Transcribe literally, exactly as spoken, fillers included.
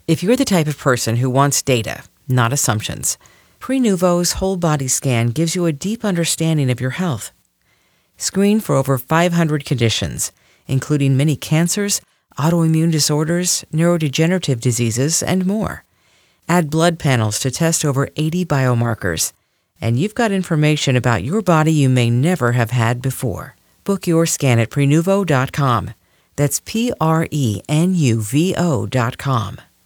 If you're the type of person who wants data, not assumptions, Prenuvo's whole body scan gives you a deep understanding of your health. Screen for over five hundred conditions, including many cancers, autoimmune disorders, neurodegenerative diseases, and more. Add blood panels to test over eighty biomarkers, and you've got information about your body you may never have had before. Book your scan at Prenuvo dot com. That's P R E N U V O dot com.